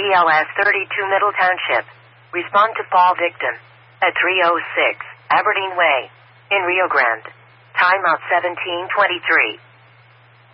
BLS 32 Middle Township. Respond to fall victim at 306 Aberdeen Way in Rio Grande. Timeout 17:23.